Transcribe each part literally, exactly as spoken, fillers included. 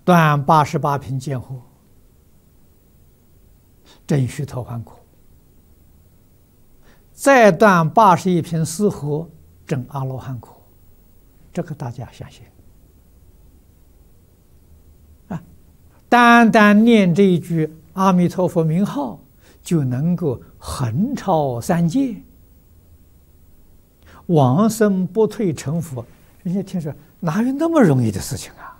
断八十八品见惑，证须陀洹果；再断八十一品思惑，证阿罗汉果。这个大家相信啊？单单念这一句阿弥陀佛名号，就能够横超三界，往生不退成佛。人家听说哪有那么容易的事情啊？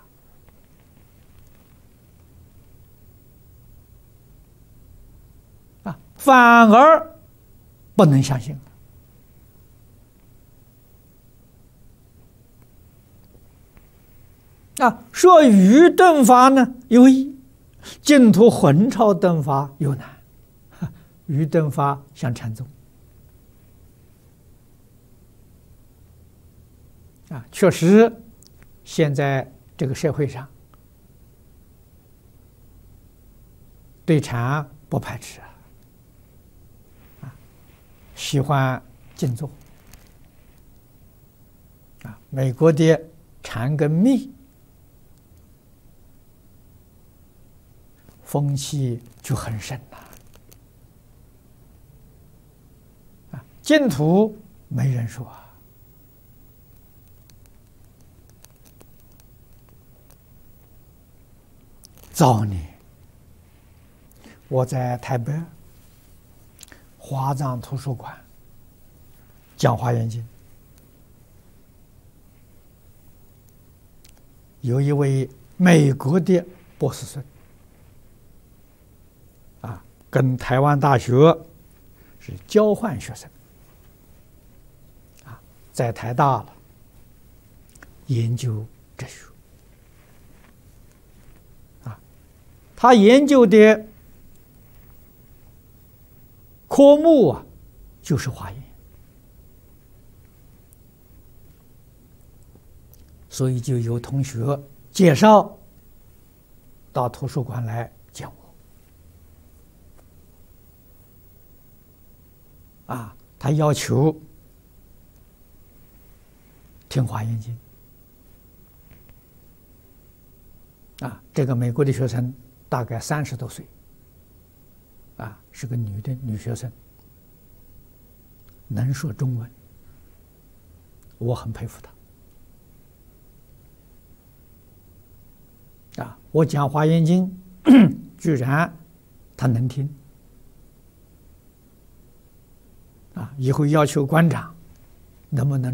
啊，反而不能相信。啊，说余顿法呢有易，净土混超顿法有难。余顿法像禅宗啊，确实，现在这个社会上对禅不排斥啊，喜欢静坐啊。美国的禅跟密风气就很盛了啊，净土没人说啊。早年我在台北华藏图书馆讲《华严经》，有一位美国的博士生啊，跟台湾大学是交换学生啊，在台大了研究哲学。他研究的科目啊，就是华严，所以就有同学介绍到图书馆来见我。啊，他要求听《华严经》啊，这个美国的学生。大概三十多岁，啊，是个女的女学生，能说中文，我很佩服她。啊，我讲《华严经》，居然她能听，啊，以后要求馆长能不能